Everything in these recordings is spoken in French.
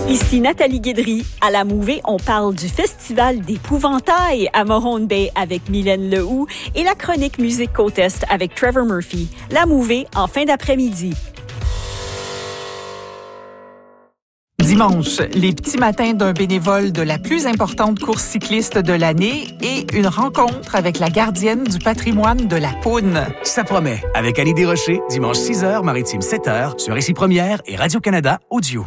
Ici Nathalie Guédry. À la Mouvée, on parle du Festival d'épouvantail à Mahone Bay avec Mylène Lehoux et la chronique Musique Côte-Est avec Trevor Murphy. La Mouvée en fin d'après-midi. Dimanche, les petits matins d'un bénévole de la plus importante course cycliste de l'année et une rencontre avec la gardienne du patrimoine de la Poune. Ça promet. Avec Annie Desrochers, dimanche 6h, Maritime 7h, sur Ici Première et Radio-Canada Audio.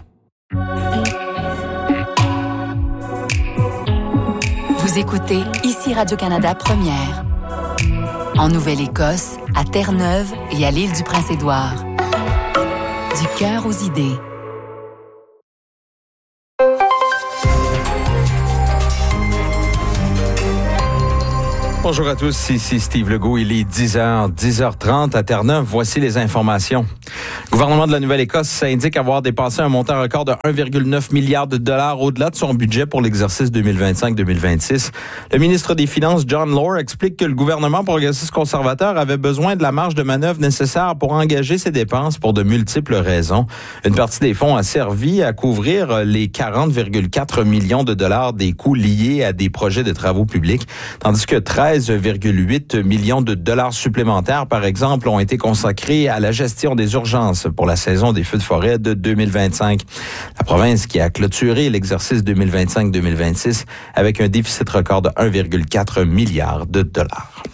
Vous écoutez Ici Radio-Canada Première. En Nouvelle-Écosse, à Terre-Neuve et à l'île du Prince-Édouard. Du cœur aux idées. Bonjour à tous, ici Steve Legault. Il est 10h30 à Terre-Neuve. Voici les informations. Le gouvernement de la Nouvelle-Écosse indique avoir dépassé un montant record de 1,9 milliard de dollars au-delà de son budget pour l'exercice 2025-2026. Le ministre des Finances, John Lohr, explique que le gouvernement progressiste conservateur avait besoin de la marge de manœuvre nécessaire pour engager ses dépenses pour de multiples raisons. Une partie des fonds a servi à couvrir les 40,4 millions de dollars des coûts liés à des projets de travaux publics, tandis que 13,8 millions de dollars supplémentaires, par exemple, ont été consacrés à la gestion des urgences pour la saison des feux de forêt de 2025. La province qui a clôturé l'exercice 2025-2026 avec un déficit record de 1,4 milliard de dollars.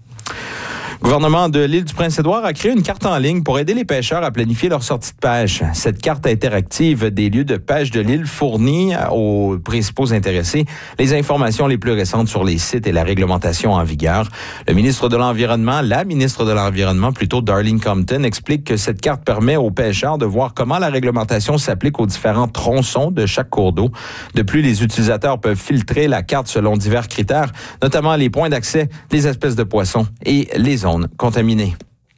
Le gouvernement de l'île du Prince-Édouard a créé une carte en ligne pour aider les pêcheurs à planifier leur sortie de pêche. Cette carte interactive des lieux de pêche de l'île fournit aux principaux intéressés les informations les plus récentes sur les sites et la réglementation en vigueur. La ministre de l'Environnement, Darlene Compton, explique que cette carte permet aux pêcheurs de voir comment la réglementation s'applique aux différents tronçons de chaque cours d'eau. De plus, les utilisateurs peuvent filtrer la carte selon divers critères, notamment les points d'accès, les espèces de poissons et les zones contaminées.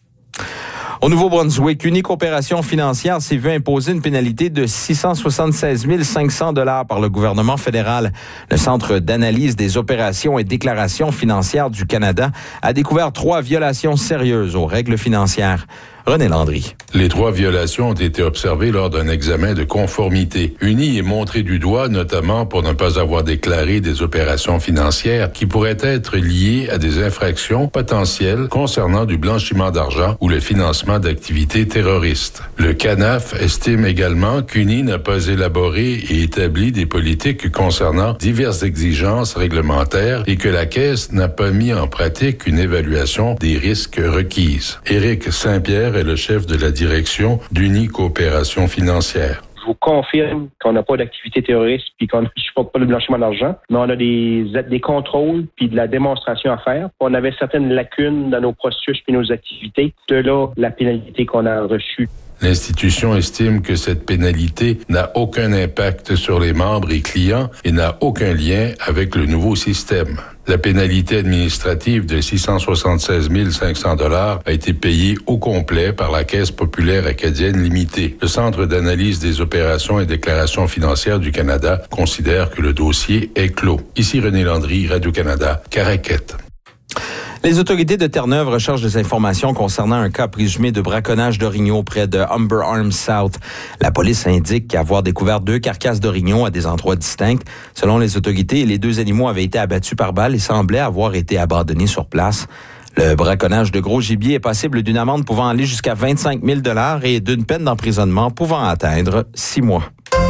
Au Nouveau-Brunswick, une coopération financière s'est vue imposer une pénalité de 676 500 $ par le gouvernement fédéral. Le Centre d'analyse des opérations et déclarations financières du Canada a découvert 3 violations sérieuses aux règles financières. René Landry. Les 3 violations ont été observées lors d'un examen de conformité. Uni est montré du doigt, notamment pour ne pas avoir déclaré des opérations financières qui pourraient être liées à des infractions potentielles concernant du blanchiment d'argent ou le financement d'activités terroristes. Le CANAF estime également qu'Uni n'a pas élaboré et établi des politiques concernant diverses exigences réglementaires et que la Caisse n'a pas mis en pratique une évaluation des risques requises. Éric Saint-Pierre est le chef de la direction d'Uni Coopération financière. Je vous confirme qu'on n'a pas d'activité terroriste puis qu'on ne supporte pas le blanchiment d'argent, mais on a des contrôles puis de la démonstration à faire. On avait certaines lacunes dans nos processus puis nos activités. De là, la pénalité qu'on a reçue. L'institution estime que cette pénalité n'a aucun impact sur les membres et clients et n'a aucun lien avec le nouveau système. La pénalité administrative de 676 500 $ a été payée au complet par la Caisse populaire acadienne limitée. Le Centre d'analyse des opérations et déclarations financières du Canada considère que le dossier est clos. Ici René Landry, Radio-Canada, Caraquette. Les autorités de Terre-Neuve recherchent des informations concernant un cas présumé de braconnage d'orignaux près de Humber Arms South. La police indique avoir découvert 2 carcasses d'orignaux à des endroits distincts. Selon les autorités, les 2 animaux avaient été abattus par balle et semblaient avoir été abandonnés sur place. Le braconnage de gros gibier est passible d'une amende pouvant aller jusqu'à 25 000 $ et d'une peine d'emprisonnement pouvant atteindre 6 mois.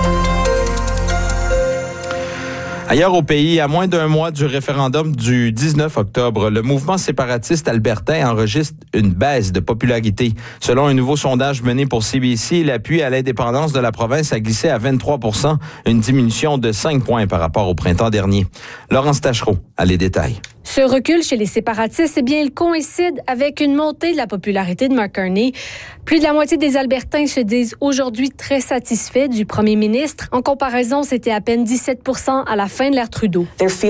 Ailleurs au pays, à moins d'1 mois du référendum du 19 octobre, le mouvement séparatiste albertain enregistre une baisse de popularité. Selon un nouveau sondage mené pour CBC, l'appui à l'indépendance de la province a glissé à 23 %, une diminution de 5 points par rapport au printemps dernier. Laurence Tachereau a les détails. Ce recul chez les séparatistes, il coïncide avec une montée de la popularité de Mark Carney. Plus de la moitié des Albertains se disent aujourd'hui très satisfaits du premier ministre. En comparaison, c'était à peine 17 % à la fin de l'ère Trudeau.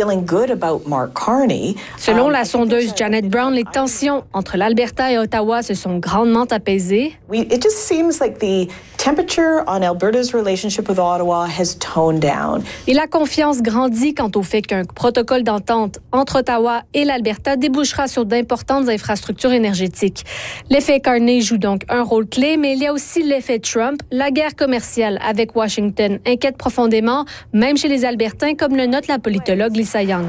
Selon la sondeuse Janet Brown, les tensions entre l'Alberta et Ottawa se sont grandement apaisées. temperature on Alberta's relationship with Ottawa has toned down. Et la confiance grandit quant au fait qu'un protocole d'entente entre Ottawa et l'Alberta débouchera sur d'importantes infrastructures énergétiques. L'effet Carney joue donc un rôle clé, mais il y a aussi l'effet Trump. La guerre commerciale avec Washington inquiète profondément, même chez les Albertains, comme le note la politologue Lisa Young.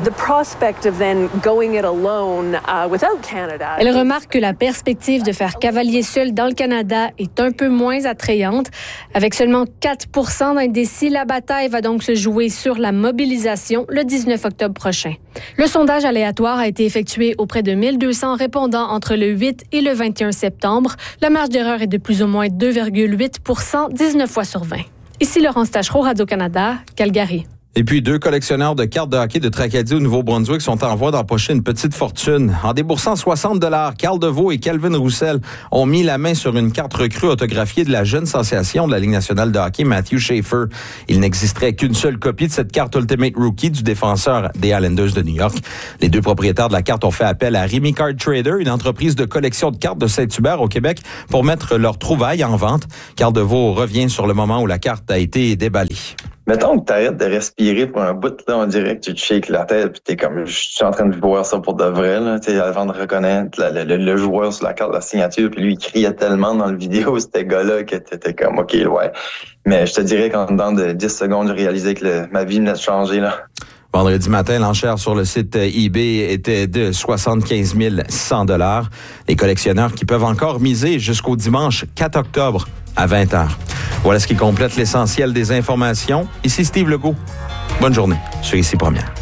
Elle remarque que la perspective de faire cavalier seul dans le Canada est un peu moins attrayante. Avec seulement 4% d'indécis, la bataille va donc se jouer sur la mobilisation le 19 octobre prochain. Le sondage aléatoire a été effectué auprès de 1200 répondants entre le 8 et le 21 septembre. La marge d'erreur est de plus ou moins 2,8%, 19 fois sur 20. Ici Laurence Tachereau, Radio-Canada, Calgary. Et puis, 2 collectionneurs de cartes de hockey de Tracadie au Nouveau-Brunswick sont en voie d'empocher une petite fortune. En déboursant 60 $, Carl Deveau et Calvin Roussel ont mis la main sur une carte recrue autographiée de la jeune sensation de la Ligue nationale de hockey, Matthew Schaefer. Il n'existerait qu'une seule copie de cette carte Ultimate Rookie du défenseur des Islanders de New York. Les 2 propriétaires de la carte ont fait appel à Remy Card Trader, une entreprise de collection de cartes de Saint-Hubert au Québec, pour mettre leurs trouvailles en vente. Carl Deveau revient sur le moment où la carte a été déballée. Mettons que tu arrêtes de respirer pour un bout, là, on dirait que tu te shakes la tête, puis t'es comme, je suis en train de voir ça pour de vrai, là, tu sais, avant de reconnaître le joueur sur la carte de la signature, puis lui, il criait tellement dans le vidéo, ce gars-là, que t'étais comme, OK, ouais. Mais je te dirais qu'en dedans de 10 secondes, j'ai réalisé que ma vie venait de changer, là. Vendredi matin, l'enchère sur le site eBay était de 75 100 $. Les collectionneurs qui peuvent encore miser jusqu'au dimanche 4 octobre à 20h. Voilà ce qui complète l'essentiel des informations. Ici Steve Legault. Bonne journée sur Ici Première.